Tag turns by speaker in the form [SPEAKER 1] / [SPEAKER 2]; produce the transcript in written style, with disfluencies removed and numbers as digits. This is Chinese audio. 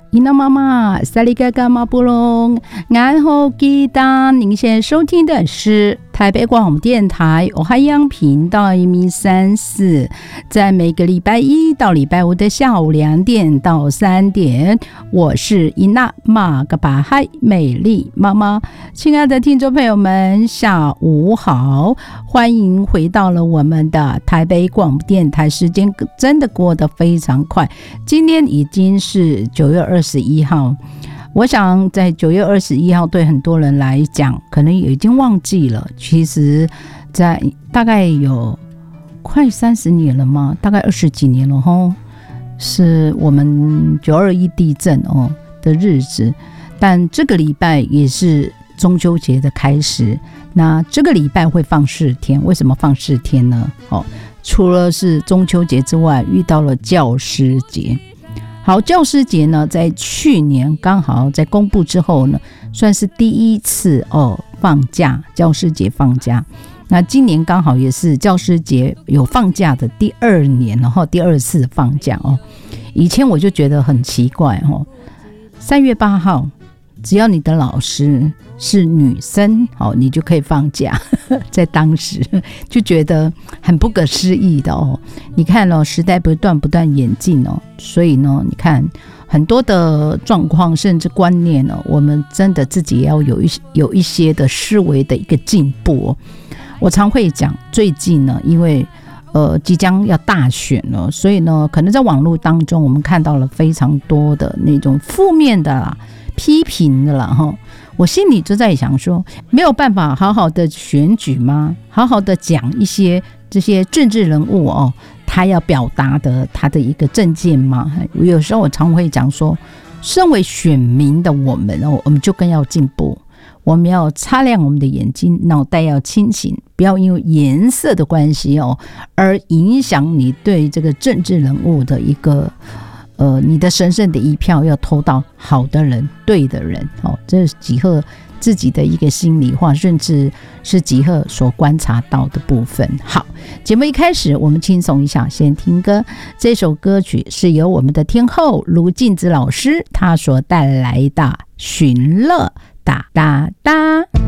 [SPEAKER 1] 伊娜妈妈，萨利嘎嘎马布隆，安好吉当。您现在收听的是台北广播电台欧海洋频道134，在每个礼拜一到礼拜五的下午2点到3点，我是伊娜玛格巴嗨美丽妈妈。亲爱的听众朋友们，下午好，欢迎回到了我们的台北广播电台。时间真的过得非常快，今天已经是9月21号。我想在9月21号对很多人来讲可能也已经忘记了，其实在大概有快30年了嘛，大概20几年了齁，是我们921地震的日子。但这个礼拜也是中秋节的开始，那这个礼拜会放4天，为什么放4天呢？除了是中秋节之外，遇到了教师节。好，教师节呢，在去年刚好在公布之后呢，算是第一次放假，教师节放假。那今年刚好也是教师节有放假的第2年，然后第2次放假以前我就觉得很奇怪3月8号，只要你的老师是女生你就可以放假在当时就觉得很不可思议的你看时代不断演进所以呢，你看很多的状况甚至观念我们真的自己也要有一些的思维的一个进步我常会讲，最近呢，因为即将要大选了，所以呢，可能在网络当中我们看到了非常多的那种负面的啦、批评的啦我心里就在想说，没有办法好好的选举吗？好好的讲一些这些政治人物他要表达的他的一个政见吗？有时候我常会讲说，身为选民的我们就更要进步，我们要擦亮我们的眼睛，脑袋要清醒，不要因为颜色的关系而影响你对这个政治人物的一个你的神圣的一票要投到好的人、对的人这是吉赫自己的一个心里话，甚至是吉赫所观察到的部分。好，节目一开始我们轻松一下，先听歌。这首歌曲是由我们的天后卢静子老师她所带来的《寻乐哒哒哒》。